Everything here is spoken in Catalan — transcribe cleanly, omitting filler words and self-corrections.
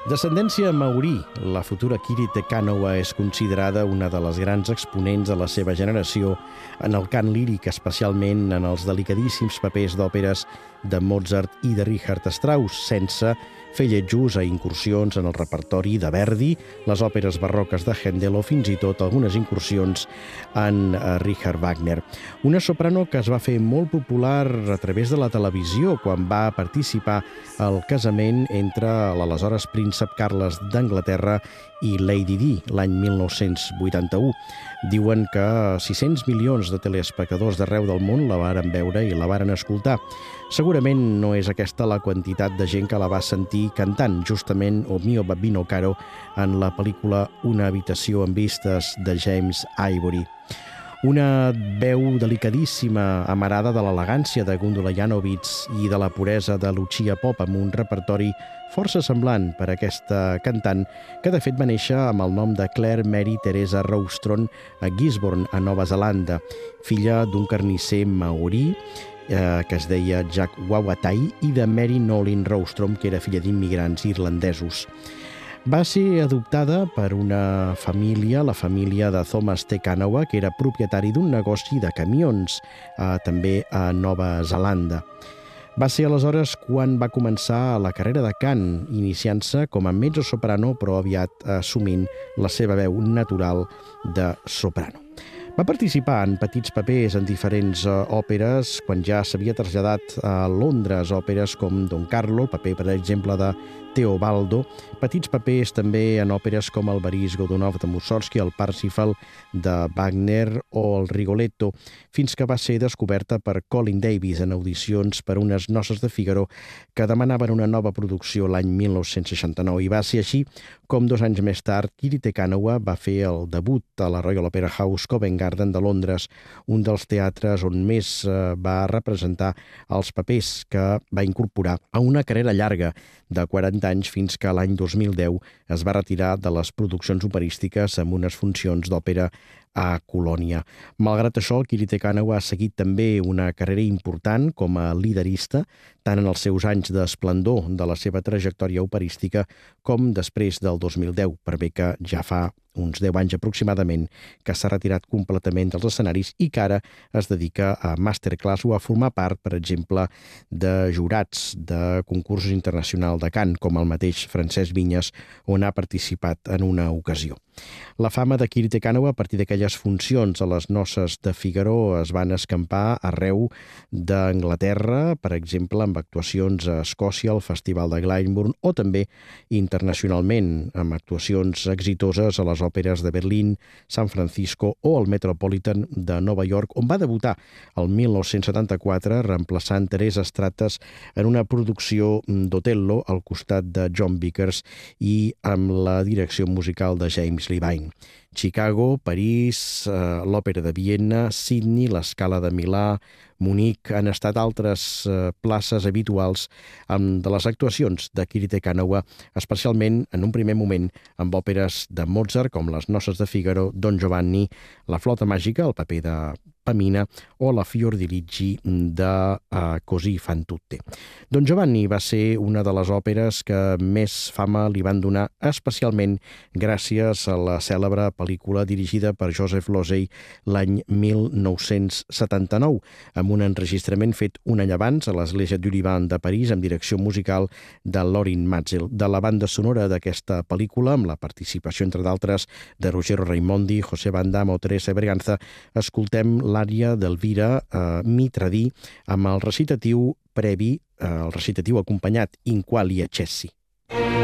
D'ascendència maorí, la futura Kiri Te Kanawa és considerada una de les grans exponents de la seva generació en el cant líric, especialment en els delicadíssims papers d'òperes de Mozart i de Richard Strauss, sense fer lletjos a incursions en el repertori de Verdi, les òperes barroques de Händel o fins i tot algunes incursions en Richard Wagner. Una soprano que es va fer molt popular a través de la televisió quan va participar al casament entre l'aleshores príncep Carles d'Anglaterra i Lady Di l'any 1981. Diuen que 600 milions de telespectadors d'arreu del món la varen veure i la varen escoltar. Segurament no és aquesta la quantitat de gent que la va sentir cantant, justament O mio babbino caro, en la pel·lícula Una habitació amb vistes de James Ivory. Una veu delicadíssima, amarada de l'elegància de Gundula Janowitz i de la puresa de Lucia Pop, amb un repertori força semblant per a aquesta cantant, que de fet va néixer amb el nom de Claire Mary Teresa Rowstron a Gisborne, a Nova Zelanda, filla d'un carnisser maorí que es deia Jack Wawatai i de Mary Nolin Rowstrom, que era filla d'immigrants irlandesos. Va ser adoptada per una família, la família de Thomas Te Kanawa, que era propietari d'un negoci de camions, també a Nova Zelanda. Va ser aleshores quan va començar la carrera de cant, iniciant-se com a mezzo-soprano, però aviat assumint la seva veu natural de soprano. Va participar en petits papers en diferents òperes quan ja s'havia traslladat a Londres, òperes com Don Carlo, el paper, per exemple, de Teobaldo, petits papers també en òperes com el Boris Godunov de Mussorgsky, el Parsifal de Wagner o el Rigoletto, fins que va ser descoberta per Colin Davis en audicions per unes noces de Figaro que demanaven una nova producció l'any 1969. I va ser així com 2 anys més tard Kiri Te Kanawa va fer el debut a la Royal Opera House Covent Garden de Londres, un dels teatres on més va representar els papers que va incorporar a una carrera llarga de 40 anys fins que l'any 2010 es va retirar de les produccions operístiques amb unes funcions d'òpera a Colònia. Malgrat això, el Kiri Te Kanawa ha seguit també una carrera important com a liderista, tant en els seus anys d'esplendor de la seva trajectòria operística com després del 2010, per bé que ja fa uns 10 anys aproximadament que s'ha retirat completament dels escenaris i que ara es dedica a masterclass o a formar part, per exemple, de jurats de concursos internacionals de cant, com el mateix Francesc Vinyes, on ha participat en una ocasió. La fama de Kiri Te Kanawa, a partir d'aquelles funcions a les noces de Figaro, es van escampar arreu d'Anglaterra, per exemple, amb actuacions a Escòcia, al Festival de Glyndebourne, o també internacionalment, amb actuacions exitoses a les òperes de Berlín, San Francisco o el Metropolitan de Nova York, on va debutar el 1974 reemplaçant Teresa Stratas en una producció d'Otello al costat de John Vickers i amb la direcció musical de James Levine. Chicago, París, l'Òpera de Viena, Sydney, l'Escala de Milà, Munic han estat altres places habituals de les actuacions de Kiri Te Kanawa, especialment en un primer moment amb òperes de Mozart com Les noces de Figaro, Don Giovanni, La flauta màgica, el paper de Pamina, o la Fiordiligi de Così fan tutte. Don Giovanni va ser una de les òperes que més fama li van donar, especialment gràcies a la cèlebre pel·lícula dirigida per Joseph Losey l'any 1979, amb un enregistrament fet un any abans a l'Església d'Olivan de París amb direcció musical de Lorin Maazel. De la banda sonora d'aquesta pel·lícula, amb la participació, entre d'altres, de Ruggero Raimondi, José Van Damme o Teresa Berganza, escoltem l'ària d'Elvira Mitradì amb el recitatiu previ, el recitatiu acompanyat In quali accessi.